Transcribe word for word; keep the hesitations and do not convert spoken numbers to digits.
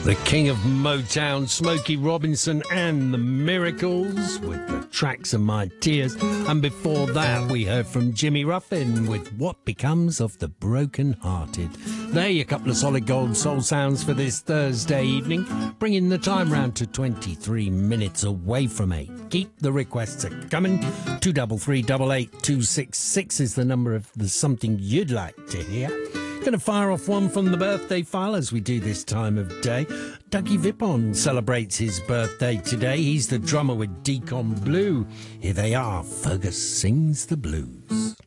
The king of Motown, Smokey Robinson and the Miracles with the tracks of My Tears. And before that, we heard from Jimmy Ruffin with What Becomes of the Broken Hearted. There you a couple of solid gold soul sounds for this Thursday evening, bringing the time round to twenty-three minutes away from eight. Keep the requests a coming. two three three, eight eight two six six is the number of the something you'd like to hear. Going to fire off one from the birthday file as we do this time of day. Dougie Vipon celebrates his birthday today. He's the drummer with Deacon Blue. Here they are. Fergus Sings the Blues.